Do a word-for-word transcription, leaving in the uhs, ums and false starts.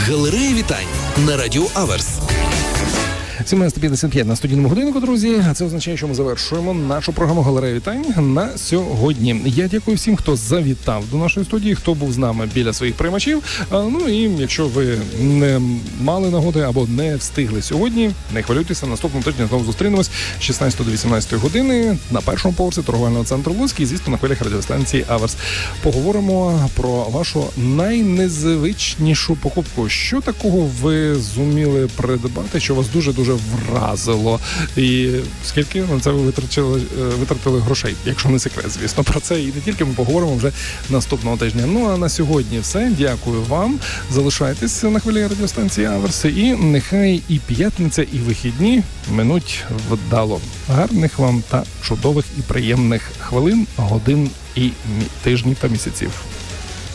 Галерея вітань на Радіо Аверс. сімнадцята п'ятдесят п'ять на студійному годиннику, друзі. А це означає, що ми завершуємо нашу програму «Галерея вітань» на сьогодні. Я дякую всім, хто завітав до нашої студії, хто був з нами біля своїх приймачів. Ну і якщо ви не мали нагоди або не встигли сьогодні, не хвилюйтеся, наступного тижня знову зустрінемось з шістнадцятої до вісімнадцятої години на першому поверсі торговельного центру Луцький і, звісно, на хвилях радіостанції «Аверс». Поговоримо про вашу найнезвичнішу покупку. Що такого ви зуміли придбати, що вас дуже-дуже вразило, і скільки на це ви витратили, витратили грошей, якщо не секрет, звісно. Про це і не тільки ми поговоримо вже наступного тижня. Ну, а на сьогодні все. Дякую вам. Залишайтесь на хвилі радіостанції Аверс, і нехай і п'ятниця, і вихідні минуть вдало. Гарних вам та чудових і приємних хвилин, годин і тижнів та місяців.